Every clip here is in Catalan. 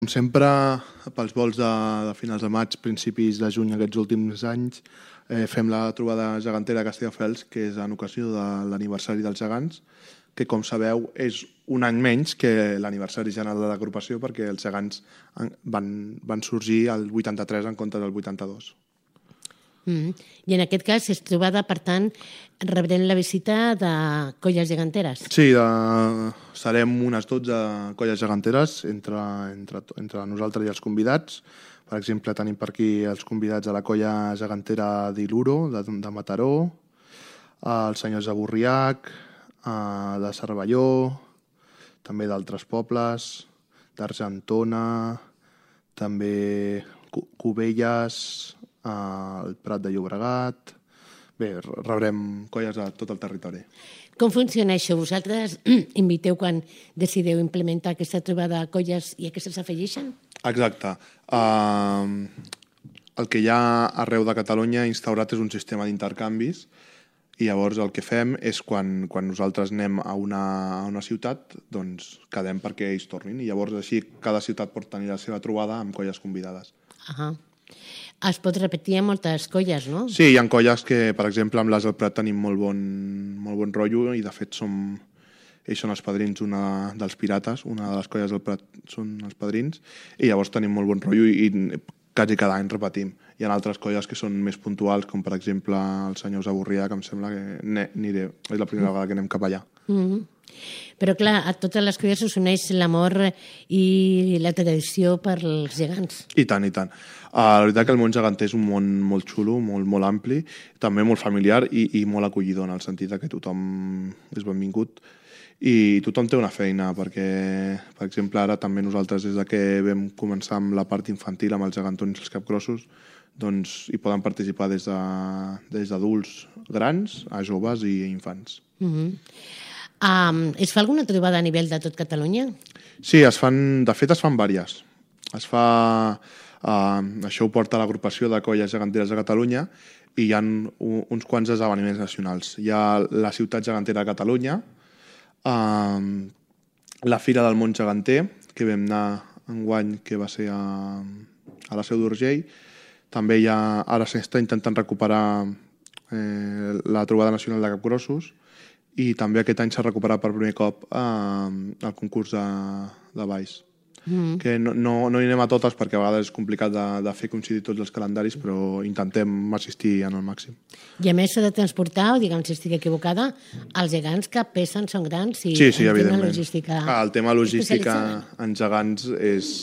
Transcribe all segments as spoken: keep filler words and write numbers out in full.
Com sempre, pels vols de, de finals de maig, principis de juny aquests últims anys, eh, fem la trobada gegantera a Castelldefels, que és en ocasió de l'aniversari dels gegants, que, com sabeu, és un any menys que l'aniversari general de l'agrupació, perquè els gegants van, van sorgir el vuitanta-tres en comptes del vuitanta-dos. Mm. I en aquest cas és trobada, per tant, rebrem la visita de colles geganteres. Sí, de... serem unes dotze colles geganteres entre, entre, entre nosaltres i els convidats. Per exemple, tenim per aquí els convidats de la colla gegantera d'Iluro, de, de Mataró, els senyors de Burriac, de Cervelló, també d'altres pobles, d'Argentona, també Cubelles, el Prat de Llobregat. Bé, rebrem colles de tot el territori. Com funciona això? Vosaltres inviteu quan decideu implementar aquesta trobada de colles i aquestes s'afegeixen? Exacte. Uh, el que hi ha arreu de Catalunya instaurat és un sistema d'intercanvis i llavors el que fem és quan, quan nosaltres anem a una, a una ciutat, doncs quedem perquè ells tornin i llavors així cada ciutat pot tenir la seva trobada amb colles convidades. Ahà. Es pot repetir en moltes colles, no? Sí, hi ha colles que, per exemple, amb l'As del Prat tenim molt bon, molt bon rotllo i, de fet, som, ells són els padrins una dels Pirates, una de les colles del Prat són els padrins, i llavors tenim molt bon rotllo i, i quasi cada any repetim. Hi ha altres colles que són més puntuals, com, per exemple, els senyors de Burrià, que em sembla que aniré, és la primera vegada que anem cap allà. Mm-hmm. Però, clar, a totes les colles us uneix l'amor i la tradició per als gegants. I tant, i tant. Uh, la veritat que el món geganter és un món molt xulo, molt, molt ampli, també molt familiar i, i molt acollidor, en el sentit que tothom és benvingut i tothom té una feina, perquè, per exemple, ara també nosaltres, des de que vam començar amb la part infantil, amb els gegantons i els capgrossos, doncs hi poden participar des de, des d'adults grans a joves i infants. Mm-hmm. Um, es fa alguna trobada a nivell de tot Catalunya? Sí, es fan, de fet es fan vàries. Es fa... Uh, això ho porta l'agrupació de colles geganteres de Catalunya i hi ha un, uns quants esdeveniments nacionals. Hi ha la ciutat gegantera de Catalunya, uh, la Fira del Món Geganter, que vam anar enguany, que va ser a, a la Seu d'Urgell. També hi ha, ara s'està intentant recuperar eh, la trobada nacional de capgrossos i també aquest any s'ha recuperat per primer cop eh, el concurs de, de balls. Mm. Que no, no, no hi anem a totes perquè a vegades és complicat de, de fer coincidir tots els calendaris, però intentem assistir en el màxim. I a més s'ha de transportar, o diguem si estic equivocada, els gegants que pesen són grans i sí, sí, el tema logística... Ah, el tema logística en gegants és,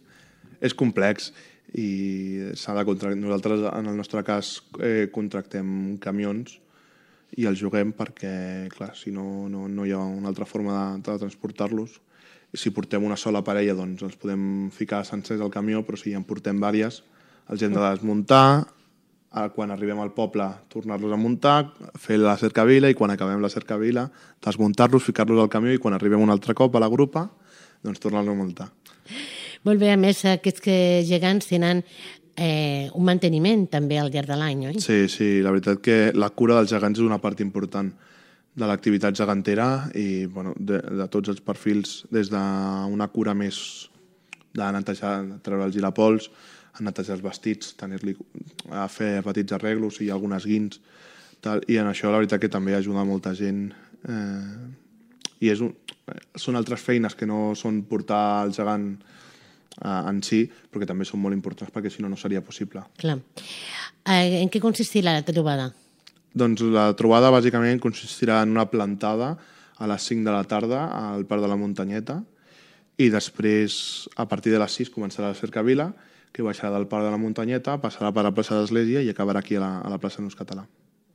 és complex i s'ha de contractar. Nosaltres, en el nostre cas, eh, contractem camions i els juguem perquè, clar, si no, no, no hi ha una altra forma de, de transportar-los. Si portem una sola parella, doncs els podem ficar sencers al camió, però si en portem vàries, els hem de desmuntar, quan arribem al poble, tornar-los a muntar, fer la cercavila i quan acabem la cercavila, desmuntar-los, ficar-los al camió i quan arribem un altre cop a la grupa, doncs tornar-los a muntar. Molt bé, a més, aquests gegants tenen eh, un manteniment també al llarg de l'any, oi? Sí, sí, la veritat que la cura dels gegants és una part important de l'activitat gegantera i bueno, de, de tots els perfils, des d'una cura més de netejar, treure'ls i la pols, a netejar els vestits, tenir-li a fer petits arreglos i algunes guins, tal, i en això la veritat que també ajuda molta gent eh, i és un, són altres feines que no són portar el gegant eh, en si, però que també són molt importants perquè si no no seria possible. Clar. Eh, en què consistirà la trobada? Doncs la trobada bàsicament consistirà en una plantada a les cinc de la tarda al Parc de la Muntanyeta i després, a partir de les sis, començarà la cercavila, que baixarà del Parc de la Muntanyeta, passarà per la plaça d'Església i acabarà aquí a la, a la plaça Nus Català.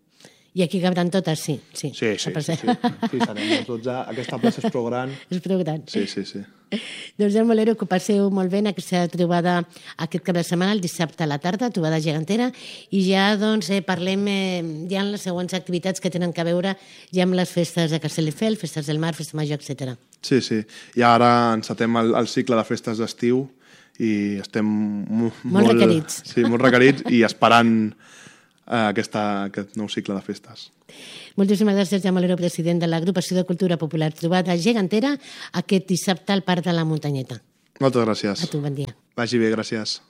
I aquí cabran totes, sí. Sí, sí, sí. sí, sí. sí serem els dotze. Aquesta plaça és prou gran. És prou gran. Sí, sí, sí. Doncs ja m'olero que passeu molt bé en aquesta trobada aquest cap de setmana, el dissabte a la tarda, trobada gegantera, i ja doncs eh, parlem eh, ja en les següents activitats que tenen que veure ja amb les festes de Castelldefels, festes del mar, festa major, etcètera. Sí, sí. I ara encetem el, el cicle de festes d'estiu i estem molt, molt requerits. Sí, molt requerits i esperant aquesta, aquest nou cicle de festes. Moltíssimes gràcies, Jaume Olero, president de l'Agrupació de Cultura Popular Trobada Gegantera, aquest dissabte al Parc de la Muntanyeta. Moltes gràcies. A tu, bon dia. Vagi bé, gràcies.